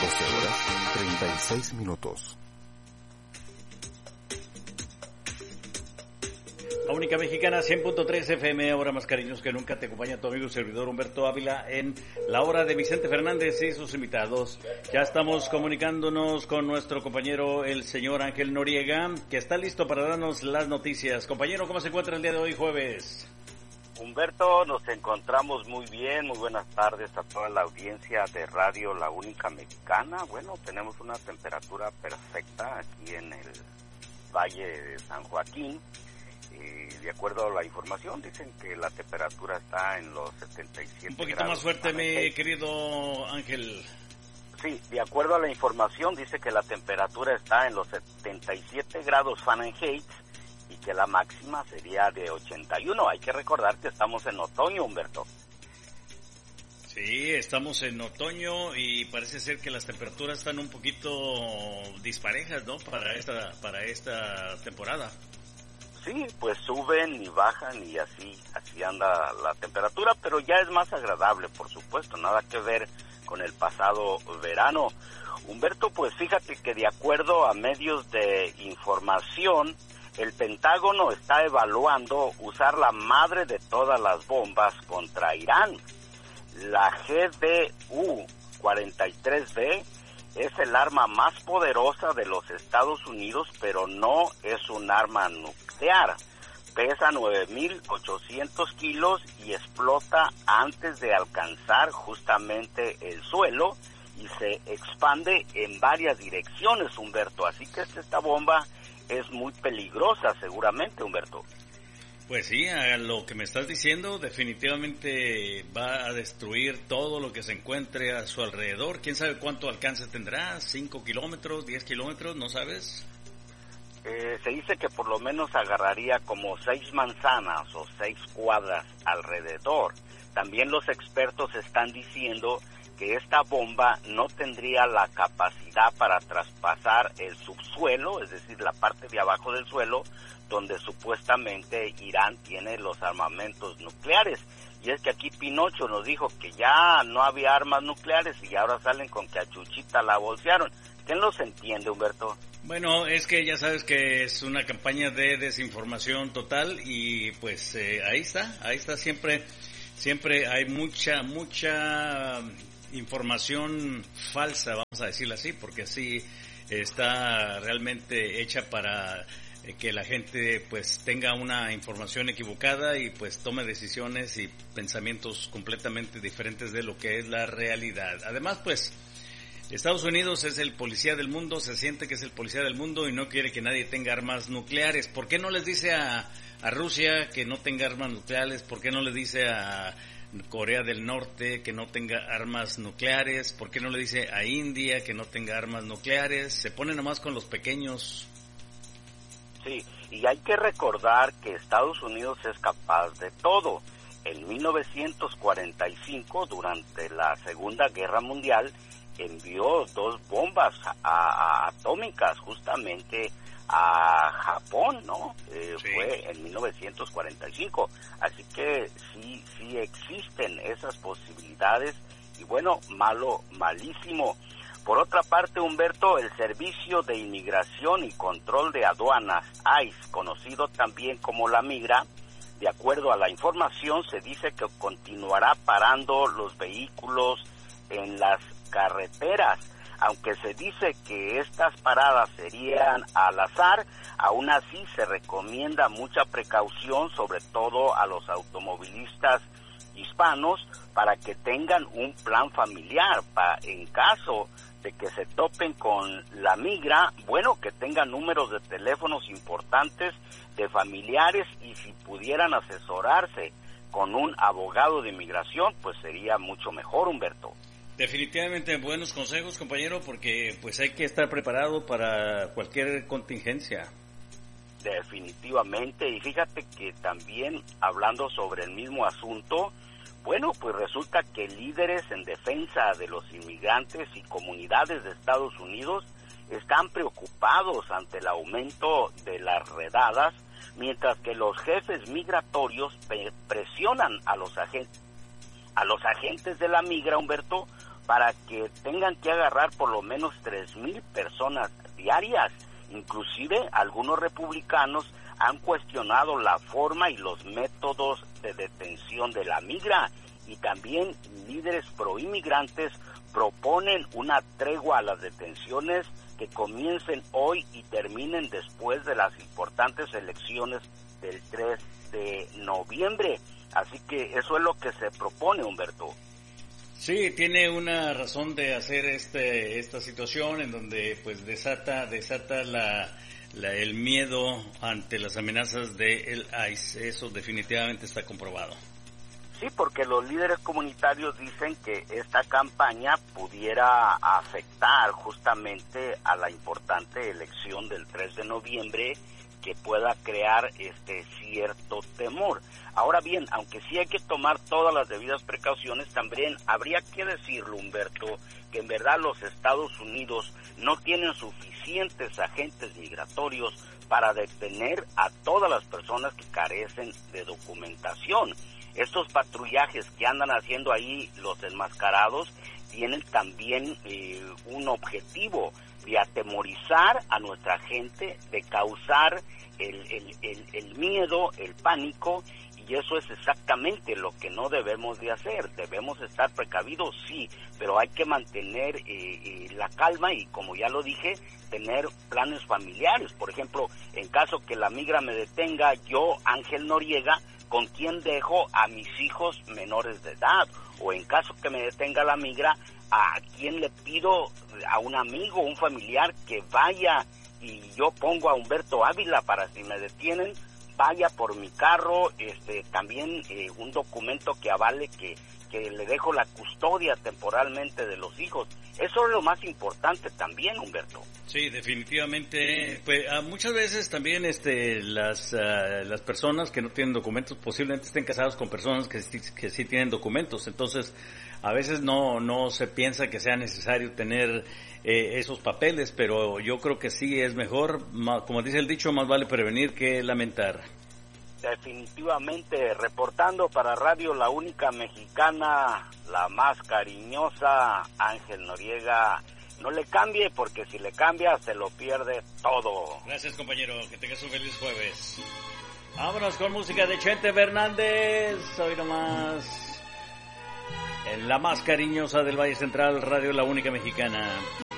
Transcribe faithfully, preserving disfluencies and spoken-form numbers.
doce horas, treinta y seis minutos. La única mexicana, cien punto tres F M, ahora más cariños que nunca, te acompaña tu amigo servidor Humberto Ávila en la hora de Vicente Fernández y sus invitados. Ya estamos comunicándonos con nuestro compañero, el señor Ángel Noriega, que está listo para darnos las noticias. Compañero, ¿cómo se encuentra el día de hoy, jueves? Humberto, nos encontramos muy bien, muy buenas tardes a toda la audiencia de Radio La Única Mexicana. Bueno, tenemos una temperatura perfecta aquí en el Valle de San Joaquín. Eh, de acuerdo a la información, dicen que la temperatura está en los setenta y siete grados. Un poquito más fuerte, mi querido Ángel. Sí, de acuerdo a la información, dice que la temperatura está en los setenta y siete grados Fahrenheit y que la máxima sería de ochenta y uno. Hay que recordar que estamos en otoño, Humberto. Sí, estamos en otoño y parece ser que las temperaturas están un poquito disparejas, ¿no? Para esta, para esta temporada. Sí, pues suben y bajan y así, así anda la temperatura, pero ya es más agradable, por supuesto, nada que ver con el pasado verano. Humberto, pues fíjate que de acuerdo a medios de información, el Pentágono está evaluando usar la madre de todas las bombas contra Irán. La G D U cuarenta y tres B es el arma más poderosa de los Estados Unidos, pero no es un arma nuclear. Pesa nueve mil ochocientos kilos y explota antes de alcanzar justamente el suelo y se expande en varias direcciones, Humberto. Así que esta bomba es muy peligrosa seguramente, Humberto. Pues sí, a lo que me estás diciendo, definitivamente va a destruir todo lo que se encuentre a su alrededor. ¿Quién sabe cuánto alcance tendrá? ¿Cinco kilómetros? ¿Diez kilómetros? ¿No sabes? Eh, se dice que por lo menos agarraría como seis manzanas o seis cuadras alrededor. También los expertos están diciendo que esta bomba no tendría la capacidad para traspasar el subsuelo, es decir, la parte de abajo del suelo, donde supuestamente Irán tiene los armamentos nucleares. Y es que aquí Pinocho nos dijo que ya no había armas nucleares y ahora salen con que a Chuchita la bolsearon. ¿Quién los entiende, Humberto? Bueno, es que ya sabes que es una campaña de desinformación total y pues eh, ahí está, ahí está siempre, siempre hay mucha, mucha información falsa, vamos a decirlo así, porque así está realmente hecha para que la gente pues tenga una información equivocada y pues tome decisiones y pensamientos completamente diferentes de lo que es la realidad. Además, pues Estados Unidos es el policía del mundo, se siente que es el policía del mundo y no quiere que nadie tenga armas nucleares. ¿Por qué no les dice a, a Rusia que no tenga armas nucleares? ¿Por qué no le dice a Corea del Norte que no tenga armas nucleares? ¿Por qué no le dice a India que no tenga armas nucleares? Se pone nomás con los pequeños. Sí, y hay que recordar que Estados Unidos es capaz de todo. En mil novecientos cuarenta y cinco, durante la Segunda Guerra Mundial, envió dos bombas a, a, atómicas justamente a Japón, ¿no? Eh, sí. Fue en mil novecientos cuarenta y cinco. Así que sí, sí existen esas posibilidades y bueno, malo, malísimo. Por otra parte, Humberto, el Servicio de Inmigración y Control de Aduanas, I C E, conocido también como la Migra, de acuerdo a la información, se dice que continuará parando los vehículos en las carreteras. Aunque se dice que estas paradas serían al azar, aún así se recomienda mucha precaución, sobre todo a los automovilistas hispanos, para que tengan un plan familiar, para en caso de que se topen con la migra, bueno, que tengan números de teléfonos importantes de familiares y si pudieran asesorarse con un abogado de inmigración, pues sería mucho mejor, Humberto. Definitivamente buenos consejos, compañero, porque pues hay que estar preparado para cualquier contingencia. Definitivamente, y fíjate que también hablando sobre el mismo asunto, bueno, pues resulta que líderes en defensa de los inmigrantes y comunidades de Estados Unidos están preocupados ante el aumento de las redadas, mientras que los jefes migratorios presionan a los agentes, a los agentes de la migra, Humberto, para que tengan que agarrar por lo menos tres mil personas diarias. Inclusive algunos republicanos han cuestionado la forma y los métodos de detención de la migra, y también líderes proinmigrantes proponen una tregua a las detenciones que comiencen hoy y terminen después de las importantes elecciones del tres de noviembre. Así que eso es lo que se propone, Humberto. Sí, tiene una razón de hacer este esta situación en donde pues desata desata la, la el miedo ante las amenazas del I C E. Eso definitivamente está comprobado. Sí, porque los líderes comunitarios dicen que esta campaña pudiera afectar justamente a la importante elección del tres de noviembre, que pueda crear este cierto temor. Ahora bien, aunque sí hay que tomar todas las debidas precauciones, también habría que decirlo, Humberto, que en verdad los Estados Unidos no tienen suficientes agentes migratorios para detener a todas las personas que carecen de documentación. Estos patrullajes que andan haciendo ahí los enmascarados tienen también eh, un objetivo de atemorizar a nuestra gente, de causar el, el, el, el miedo, el pánico, y eso es exactamente lo que no debemos de hacer. Debemos estar precavidos, sí, pero hay que mantener eh, eh, la calma y, como ya lo dije, tener planes familiares. Por ejemplo, en caso que la migra me detenga, yo, Ángel Noriega, ¿con quién dejo a mis hijos menores de edad? O en caso que me detenga la migra, ¿a quién le pido? A un amigo, un familiar que vaya, y yo pongo a Humberto Ávila para, si me detienen, vaya por mi carro, este también eh, un documento que avale que, que le dejo la custodia temporalmente de los hijos. Eso es lo más importante también, Humberto. Sí, definitivamente. Pues uh, muchas veces también este las uh, las personas que no tienen documentos posiblemente estén casados con personas que sí, que sí tienen documentos. Entonces, a veces no no se piensa que sea necesario tener eh, esos papeles, pero yo creo que sí es mejor, como dice el dicho, más vale prevenir que lamentar. Definitivamente, reportando para Radio La Única Mexicana, la más cariñosa, Ángel Noriega. No le cambie, porque si le cambia se lo pierde todo. Gracias, compañero, que tengas un feliz jueves. Vámonos con música de Chente Fernández, hoy nomás en la más cariñosa del Valle Central, Radio La Única Mexicana.